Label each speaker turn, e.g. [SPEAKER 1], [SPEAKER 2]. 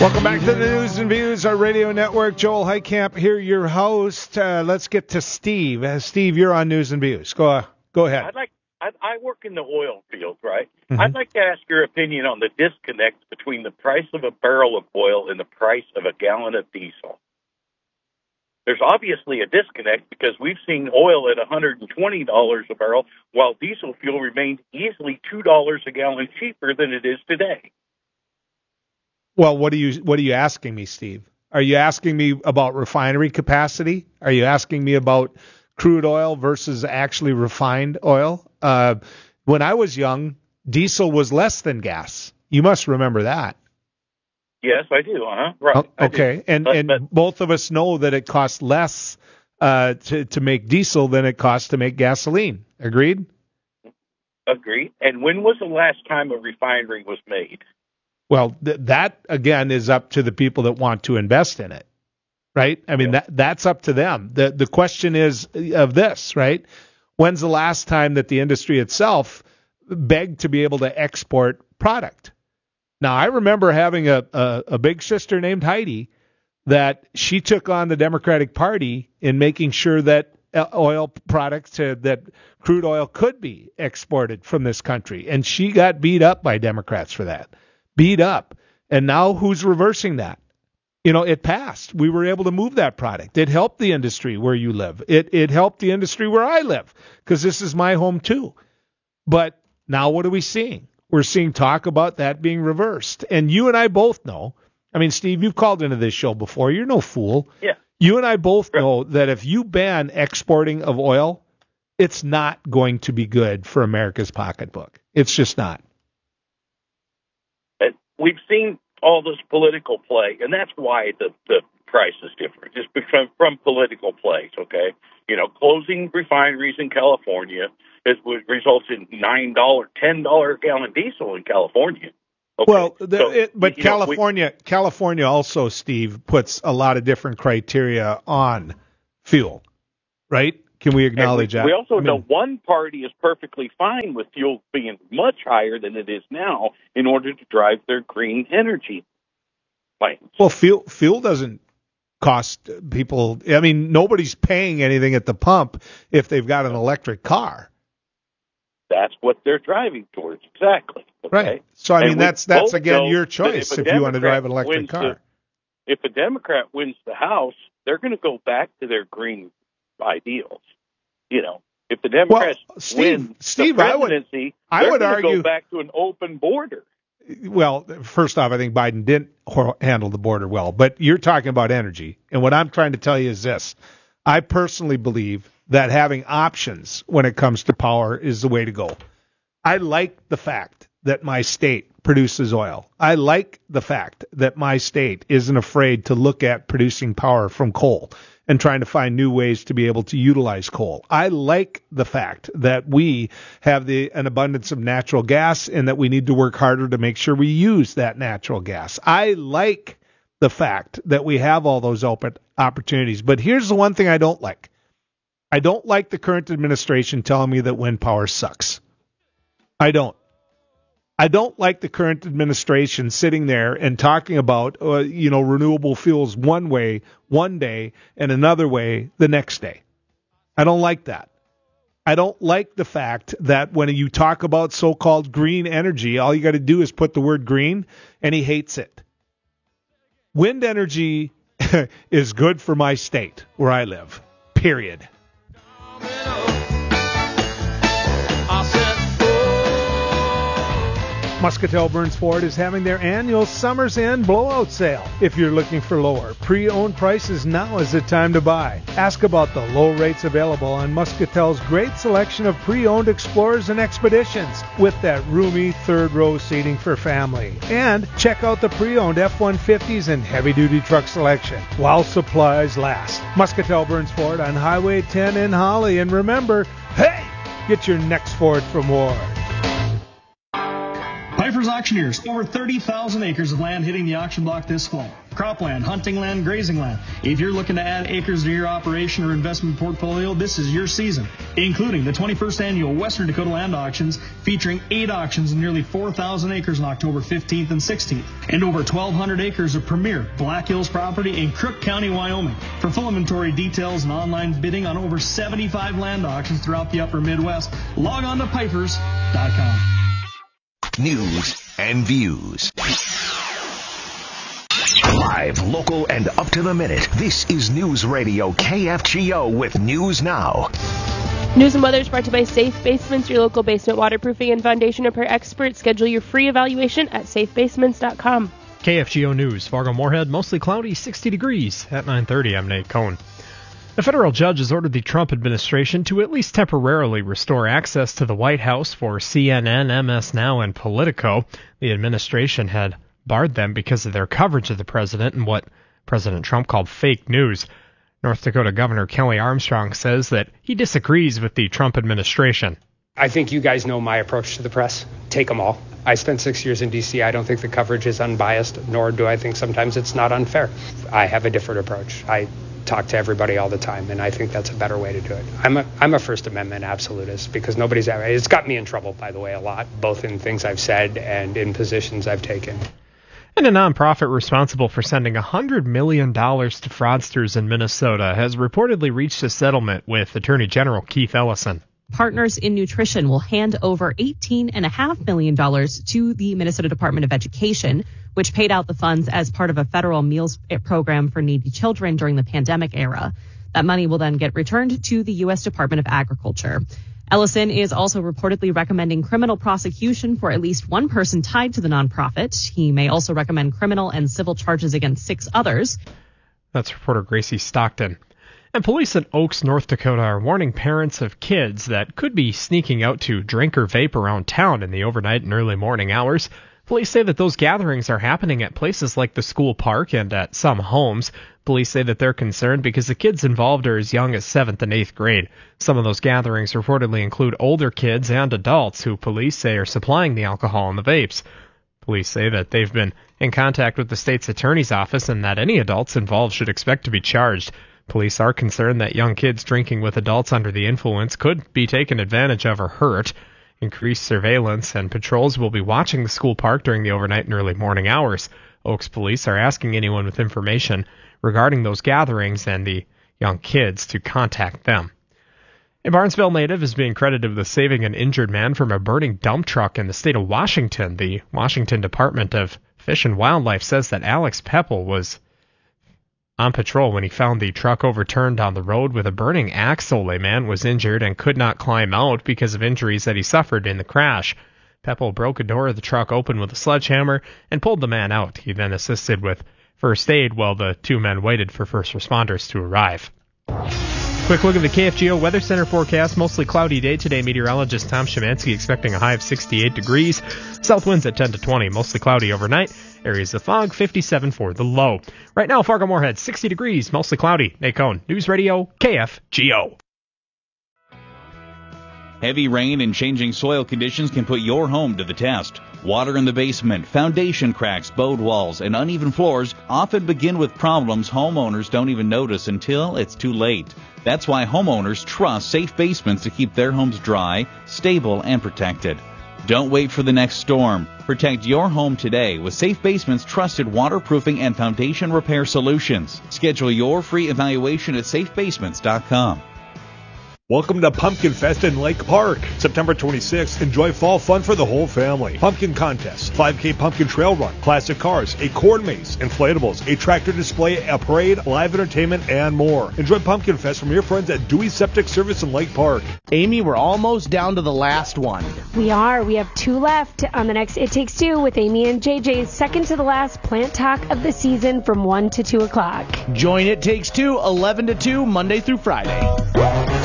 [SPEAKER 1] Welcome back to the News and Views, our radio network. Joel Heitkamp here, your host. Let's get to Steve. Steve, you're on News and Views. Go ahead.
[SPEAKER 2] I work in the oil field, right?
[SPEAKER 1] Mm-hmm.
[SPEAKER 2] I'd like to ask your opinion on the disconnect between the price of a barrel of oil and the price of a gallon of diesel. There's obviously a disconnect because we've seen oil at $120 a barrel, while diesel fuel remains easily $2 a gallon cheaper than it is today.
[SPEAKER 1] Well, what are you asking me, Steve? Are you asking me about refinery capacity? Are you asking me about crude oil versus actually refined oil? When I was young, diesel was less than gas. You must remember that.
[SPEAKER 2] Yes, I do. Right.
[SPEAKER 1] Okay, and both of us know that it costs less to make diesel than it costs to make gasoline. Agreed?
[SPEAKER 2] Agreed. And when was the last time a refinery was made?
[SPEAKER 1] Well, that, again, is up to the people that want to invest in it, right? I mean, that's up to them. The question is of this, right? When's the last time that the industry itself begged to be able to export product? Now, I remember having a big sister named Heidi that she took on the Democratic Party in making sure that oil products, that crude oil could be exported from this country. And she got beat up by Democrats for that. Beat up. And now who's reversing that? You know, it passed. We were able to move that product. It helped the industry where you live. It helped the industry where I live, because this is my home too. But now what are we seeing? We're seeing talk about that being reversed. And you and I both know, I mean, Steve, you've called into this show before. You're no fool.
[SPEAKER 2] Yeah.
[SPEAKER 1] You and I both know that if you ban exporting of oil, it's not going to be good for America's pocketbook. It's just not.
[SPEAKER 2] We've seen all this political play, and that's why the price is different. It's from political plays, okay? You know, closing refineries in California results in $9, $10 a gallon diesel in California. Okay?
[SPEAKER 1] Well, California also, Steve, puts a lot of different criteria on fuel, right? Can we acknowledge that?
[SPEAKER 2] We also know one party is perfectly fine with fuel being much higher than it is now in order to drive their green energy plans.
[SPEAKER 1] Well, fuel doesn't cost people. I mean, nobody's paying anything at the pump if they've got an electric car.
[SPEAKER 2] That's what they're driving towards, exactly. Okay?
[SPEAKER 1] Right. So, I mean, that's again your choice if you want to drive an electric car.
[SPEAKER 2] If a Democrat wins the House, they're going to go back to their green ideals. You know, if the Democrats win the presidency,
[SPEAKER 1] I would
[SPEAKER 2] argue,
[SPEAKER 1] argue
[SPEAKER 2] go back to an open border.
[SPEAKER 1] Well, first off, I think Biden didn't handle the border well, but you're talking about energy. And what I'm trying to tell you is this. I personally believe that having options when it comes to power is the way to go. I like the fact that my state produces oil. I like the fact that my state isn't afraid to look at producing power from coal and trying to find new ways to be able to utilize coal. I like the fact that we have an abundance of natural gas and that we need to work harder to make sure we use that natural gas. I like the fact that we have all those open opportunities. But here's the one thing I don't like. I don't like the current administration telling me that wind power sucks. I don't like the current administration sitting there and talking about, renewable fuels one way, one day, and another way the next day. I don't like that. I don't like the fact that when you talk about so-called green energy, all you got to do is put the word green, and he hates it. Wind energy is good for my state where I live, period. Muscatel Burns Ford is having their annual Summer's End blowout sale. If you're looking for lower pre-owned prices, now is the time to buy. Ask about the low rates available on Muscatel's great selection of pre-owned Explorers and Expeditions with that roomy third row seating for family. And check out the pre-owned F-150s and heavy-duty truck selection while supplies last. Muscatel Burns Ford on Highway 10 in Holly. And remember, hey, get your next Ford from Ward.
[SPEAKER 3] Piper's Auctioneers, over 30,000 acres of land hitting the auction block this fall. Cropland, hunting land, grazing land. If you're looking to add acres to your operation or investment portfolio, this is your season, including the 21st annual Western Dakota Land Auctions, featuring 8 auctions and nearly 4,000 acres on October 15th and 16th, and over 1,200 acres of premier Black Hills property in Crook County, Wyoming. For full inventory details and online bidding on over 75 land auctions throughout the upper Midwest, log on to pipers.com.
[SPEAKER 4] News and views. Live, local, and up to the minute. This is News Radio KFGO with News Now.
[SPEAKER 5] News and weather is brought to you by Safe Basements, your local basement waterproofing and foundation repair expert. Schedule your free evaluation at safebasements.com.
[SPEAKER 6] KFGO News, Fargo-Moorhead, mostly cloudy, 60 degrees. At 9:30, I'm Nate Cohn. A federal judge has ordered the Trump administration to at least temporarily restore access to the White House for CNN, MS Now, and Politico. The administration had barred them because of their coverage of the president and what President Trump called fake news. North Dakota Governor Kelly Armstrong says that he disagrees with the Trump administration.
[SPEAKER 7] I think you guys know my approach to the press. Take them all. I spent 6 years in D.C. I don't think the coverage is unbiased, nor do I think sometimes it's not unfair. I have a different approach. I talk to everybody all the time, and I think that's a better way to do it. I'm a First Amendment absolutist because it's got me in trouble, by the way, a lot, both in things I've said and in positions I've taken.
[SPEAKER 6] And a nonprofit responsible for sending $100 million to fraudsters in Minnesota has reportedly reached a settlement with Attorney General Keith Ellison.
[SPEAKER 8] Partners in Nutrition will hand over $18.5 million to the Minnesota Department of Education, which paid out the funds as part of a federal meals program for needy children during the pandemic era. That money will then get returned to the U.S. Department of Agriculture. Ellison is also reportedly recommending criminal prosecution for at least one person tied to the nonprofit. He may also recommend criminal and civil charges against 6 others.
[SPEAKER 6] That's reporter Gracie Stockton. And police in Oaks, North Dakota are warning parents of kids that could be sneaking out to drink or vape around town in the overnight and early morning hours. Police say that those gatherings are happening at places like the school park and at some homes. Police say that they're concerned because the kids involved are as young as 7th and 8th grade. Some of those gatherings reportedly include older kids and adults who police say are supplying the alcohol and the vapes. Police say that they've been in contact with the state's attorney's office and that any adults involved should expect to be charged. Police are concerned that young kids drinking with adults under the influence could be taken advantage of or hurt. Increased surveillance and patrols will be watching the school park during the overnight and early morning hours. Oaks police are asking anyone with information regarding those gatherings and the young kids to contact them. A Barnesville native is being credited with saving an injured man from a burning dump truck in the state of Washington. The Washington Department of Fish and Wildlife says that Alex Peppel was on patrol when he found the truck overturned on the road with a burning axle. A man was injured and could not climb out because of injuries that he suffered in the crash. Peppel broke a door of the truck open with a sledgehammer and pulled the man out. He then assisted with first aid while the 2 men waited for first responders to arrive. Quick look at the KFGO Weather Center forecast. Mostly cloudy day today. Meteorologist Tom Szymanski expecting a high of 68 degrees. South winds at 10 to 20. Mostly cloudy overnight. Areas of fog, 57 for the low. Right now, Fargo-Moorhead, 60 degrees. Mostly cloudy. Nate Cohn, News Radio, KFGO.
[SPEAKER 9] Heavy rain and changing soil conditions can put your home to the test. Water in the basement, foundation cracks, bowed walls, and uneven floors often begin with problems homeowners don't even notice until it's too late. That's why homeowners trust Safe Basements to keep their homes dry, stable, and protected. Don't wait for the next storm. Protect your home today with Safe Basements' trusted waterproofing and foundation repair solutions. Schedule your free evaluation at safebasements.com.
[SPEAKER 10] Welcome to Pumpkin Fest in Lake Park. September 26th, enjoy fall fun for the whole family. Pumpkin contests, 5K pumpkin trail run, classic cars, a corn maze, inflatables, a tractor display, a parade, live entertainment, and more. Enjoy Pumpkin Fest from your friends at Dewey Septic Service in Lake Park.
[SPEAKER 11] Amy, we're almost down to the last one.
[SPEAKER 12] We are. We have 2 left on the next It Takes Two with Amy and JJ's second to the last plant talk of the season from 1 to 2 o'clock.
[SPEAKER 11] Join It Takes Two, 11 to 2, Monday through Friday.